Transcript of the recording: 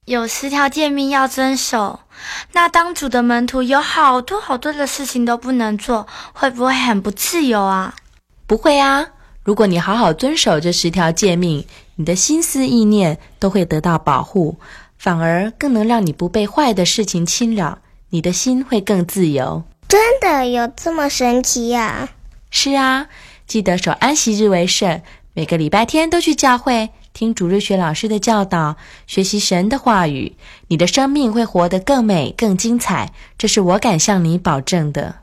有10条诫命要遵守，那当主的门徒有好多的事情都不能做，会不会很不自由啊？ 不会啊，如果你好好遵守这10条诫命，你的心思意念都会得到保护，反而更能让你不被坏的事情侵扰，你的心会更自由。 真的有这么神奇呀？ 是啊，记得守安息日为圣，每个礼拜天都去教会，听主日学老师的教导，学习神的话语，你的生命会活得更美更精彩，这是我敢向你保证的。